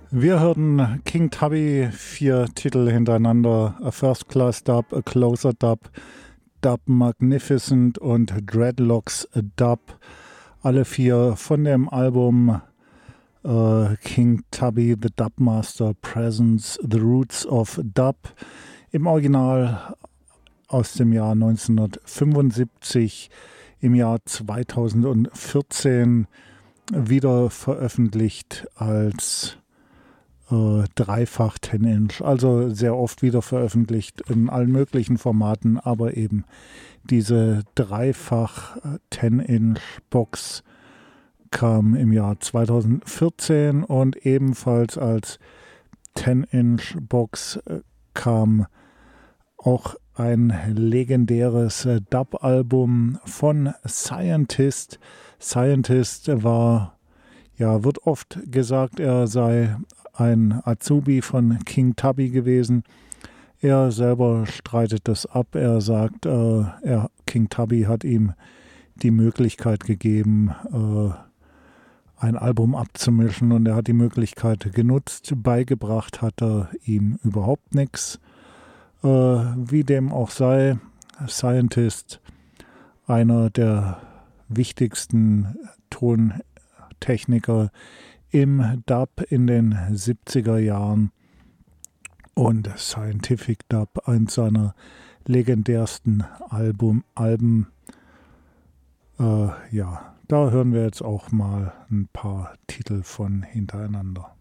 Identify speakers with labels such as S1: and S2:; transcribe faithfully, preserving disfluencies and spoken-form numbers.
S1: Wir hörten King Tubby, vier Titel hintereinander: A First Class Dub, A Closer Dub, Dub Magnificent und Dreadlocks Dub. Alle vier von dem Album äh, King Tubby, The Dub Master Presents The Roots of Dub. Im Original aus dem Jahr neunzehnhundertfünfundsiebzig, im Jahr zweitausendvierzehn wieder veröffentlicht als äh, Dreifach zehn Inch, also sehr oft wieder veröffentlicht in allen möglichen Formaten, aber eben diese Dreifach zehn Inch Box kam im Jahr zweitausendvierzehn und ebenfalls als zehn Inch Box kam auch ein legendäres Dub-Album von Scientist. Scientist war, ja, wird oft gesagt, er sei ein Azubi von King Tubby gewesen. Er selber streitet das ab. Er sagt, äh, er, King Tubby hat ihm die Möglichkeit gegeben, äh, ein Album abzumischen, und er hat die Möglichkeit genutzt. Beigebracht hat er ihm überhaupt nichts. Äh, wie dem auch sei, Scientist, einer der wichtigsten Tontechniker im Dub in den siebziger Jahren, und Scientific Dub, eins seiner legendärsten Album, Alben. Äh, ja, da hören wir jetzt auch mal ein paar Titel von hintereinander.